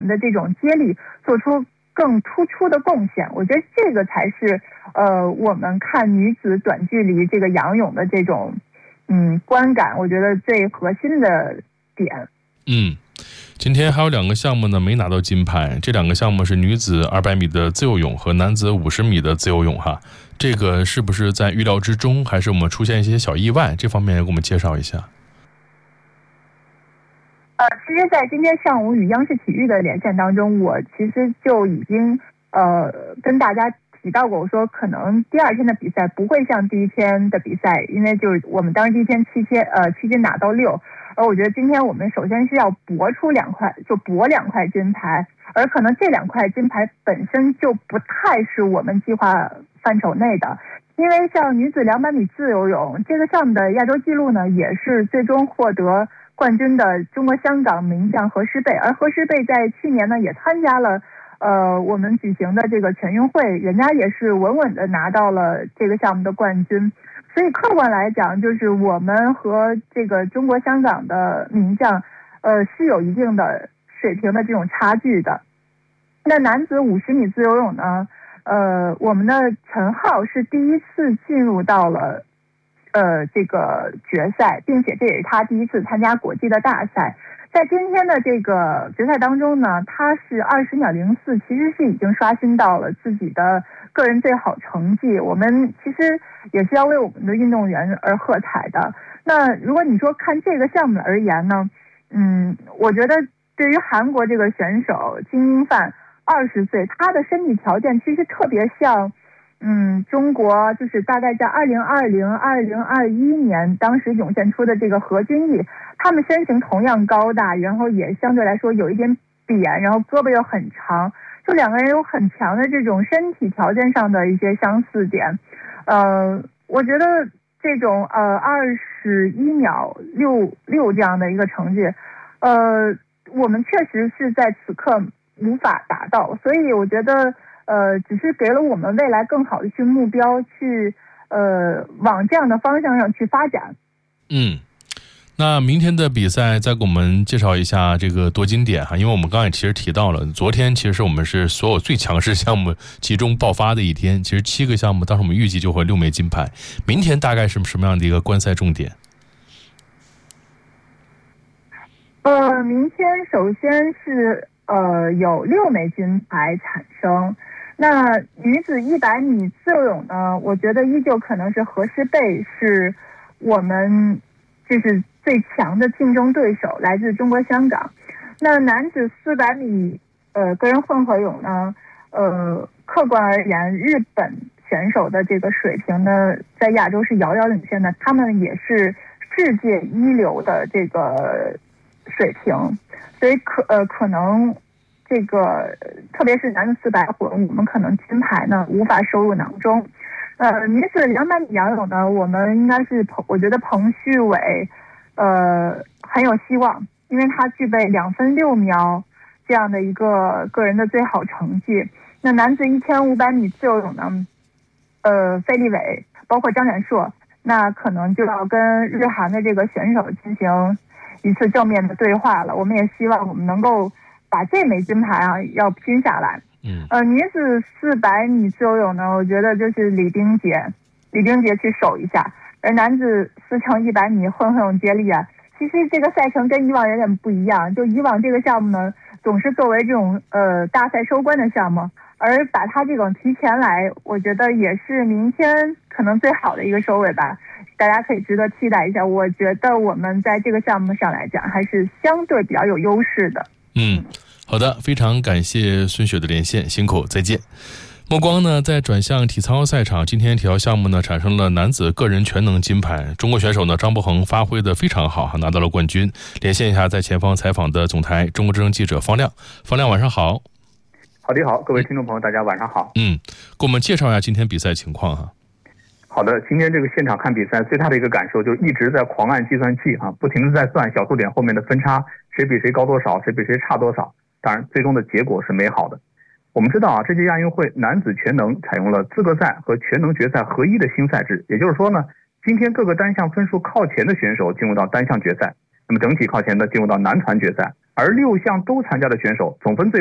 的这种接力做出更突出的贡献。我觉得这个才是我们看女子短距离这个仰泳的这种观感，我觉得最核心的点。 今天还有2个项目呢没拿到金牌，这2个项目是女子200米的自由泳和男子50米的自由泳哈。这个是不是在预料之中，还是我们出现一些小意外？这方面给我们介绍一下。 其实在今天上午与央视体育的连线当中，我其实就已经跟大家提到过，我说可能第2天的比赛不会像第1天的比赛，因为就是我们当时第1天7金拿到6，而我觉得今天我们首先是要搏出2块，就搏2块金牌，而可能这2块金牌本身就不太是我们计划范畴内的。因为像女子200米自由泳这个项目的亚洲纪录呢，也是最终获得冠军的中国香港名将何诗蓓，而何诗蓓在去年呢也参加了我们举行的这个全运会，人家也是稳稳的拿到了这个项目的冠军。所以客观来讲，就是我们和这个中国香港的名将是有一定的水平的这种差距的。那男子50米自由泳呢，我们的陈浩是第1次进入到了这个决赛，并且这也是他第1次参加国际的大赛。在今天的这个决赛当中呢，他是20秒04，其实是已经刷新到了自己的个人最好成绩。我们其实也是要为我们的运动员而喝彩的。那如果你说看这个项目而言呢，我觉得对于韩国这个选手金英范20岁，他的身体条件其实特别像中国就是大概在2020、2021年当时涌现出的这个何君毅，他们身形同样高大，然后也相对来说有一点扁，然后胳膊又很长，就2个人有很强的这种身体条件上的一些相似点。我觉得这种21秒66这样的一个成绩，我们确实是在此刻无法达到，所以我觉得只是给了我们未来更好的去目标，去往这样的方向上去发展。 那明天的比赛再给我们介绍一下这个夺金点哈，因为我们刚才其实提到了，昨天其实我们是所有最强势项目集中爆发的一天，其实7个项目当时我们预计就会6枚金牌。明天大概是什么样的一个观赛重点？ 明天首先是有6枚金牌产生。那女子100米自由泳呢，我觉得依旧可能是何诗蓓是我们就是最强的竞争对手，来自中国香港。那男子400米个人混合泳呢，客观而言，日本选手的这个水平呢，在亚洲是遥遥领先的，他们也是世界1流的这个水平，所以可能这个特别是男子400混，我们可能金牌呢无法收入囊中。女子200米仰泳呢，我们应该是我觉得彭旭伟很有希望，因为他具备2分6秒这样的一个个人的最好成绩。那男子1500米自由泳呢，费立伟包括张展硕，那可能就要跟日韩的这个选手进行一次正面的对话了。我们也希望我们能够把这枚金牌要拼下来。女子400米自由泳呢，我觉得就是李冰洁去守一下。而男子4乘100米混合泳接力其实这个赛程跟以往有点不一样，就以往这个项目呢，总是作为这种大赛收官的项目，而把它这种提前来，我觉得也是明天可能最好的一个收尾吧。大家可以值得期待一下。我觉得我们在这个项目上来讲，还是相对比较有优势的。 好的，非常感谢孙雪的连线，辛苦，再见。目光呢在转向体操赛场，今天体操项目呢产生了男子个人全能金牌，中国选手呢张博恒发挥的非常好，拿到了冠军。连线一下在前方采访的总台中国之声记者方亮，方亮晚上好。 好的好，各位听众朋友大家晚上好。 给我们介绍一下今天比赛情况哈。 好的，今天这个现场看比赛最大的一个感受就一直在狂按计算器不停的在算小数点后面的分差，谁比谁高多少，谁比谁差多少，当然最终的结果是美好的。我们知道这届亚运会男子全能采用了资格赛和全能决赛合一的新赛制，也就是说呢，今天各个单项分数靠前的选手进入到单项决赛，那么整体靠前的进入到男团决赛， 而6项都参加的选手总分最